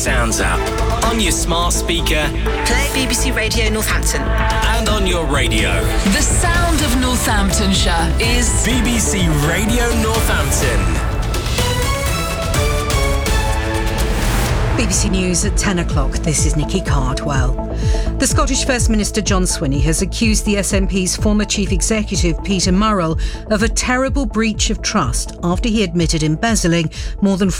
Sounds app, on your smart speaker, play BBC Radio Northampton, and on your radio. The sound of Northamptonshire is BBC Radio Northampton. BBC News at 10 o'clock. This is Nikki Cardwell. The Scottish First Minister John Swinney has accused the SNP's former chief executive Peter Murrell of a terrible breach of trust after he admitted embezzling more than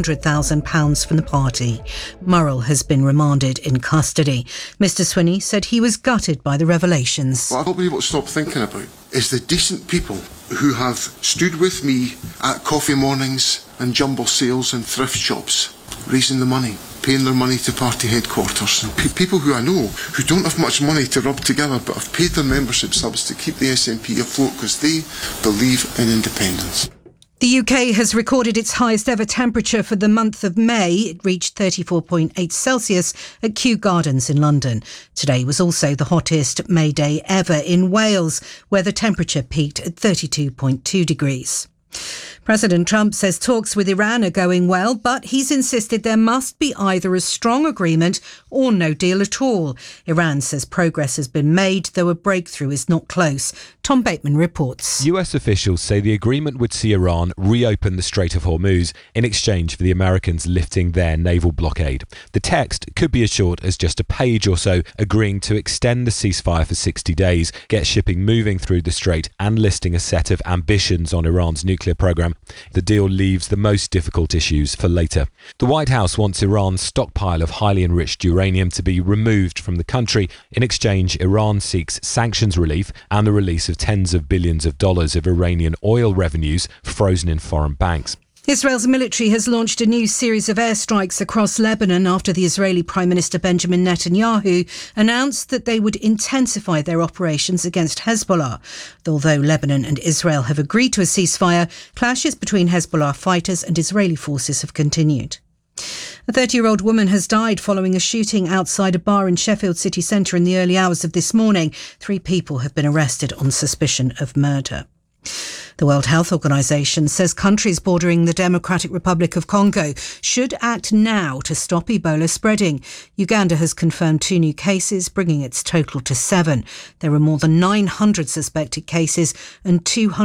£400,000 from the party. Murrell has been remanded in custody. Mr Swinney said he was gutted by the revelations. What I've not been able to stop thinking about is the decent people who have stood with me at coffee mornings and jumble sales and thrift shops, raising the money, paying their money to party headquarters. And people who I know who don't have much money to rub together but have paid their membership subs to keep the SNP afloat because they believe in independence. The UK has recorded its highest ever temperature for the month of May. It reached 34.8 Celsius at Kew Gardens in London. Today was also the hottest May day ever in Wales, where the temperature peaked at 32.2 degrees. President Trump says talks with Iran are going well, but he's insisted there must be either a strong agreement or no deal at all. Iran says progress has been made, though a breakthrough is not close. Tom Bateman reports. US officials say the agreement would see Iran reopen the Strait of Hormuz in exchange for the Americans lifting their naval blockade. The text could be as short as just a page or so, agreeing to extend the ceasefire for 60 days, get shipping moving through the strait, and listing a set of ambitions on Iran's nuclear program. The deal leaves the most difficult issues for later. The White House wants Iran's stockpile of highly enriched uranium to be removed from the country. In exchange, Iran seeks sanctions relief and the release of tens of billions of dollars of Iranian oil revenues frozen in foreign banks. Israel's military has launched a new series of airstrikes across Lebanon after the Israeli Prime Minister Benjamin Netanyahu announced that they would intensify their operations against Hezbollah. Although Lebanon and Israel have agreed to a ceasefire, clashes between Hezbollah fighters and Israeli forces have continued. A 30-year-old woman has died following a shooting outside a bar in Sheffield city centre in the early hours of this morning. 3 people have been arrested on suspicion of murder. The World Health Organization says countries bordering the Democratic Republic of Congo should act now to stop Ebola spreading. Uganda has confirmed 2 new cases, bringing its total to 7. There are more than 900 suspected cases and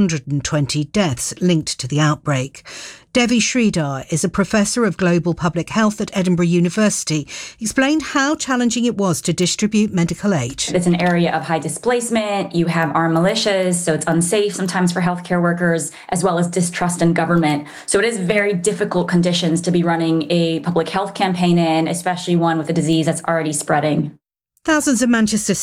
220 deaths linked to the outbreak. Devi Sridhar is a professor of global public health at Edinburgh University, explained how challenging it was to distribute medical aid. It's an area of high displacement. You have armed militias, so it's unsafe sometimes for healthcare workers, as well as distrust in government. So it is very difficult conditions to be running a public health campaign in, especially one with a disease that's already spreading. Thousands of Manchester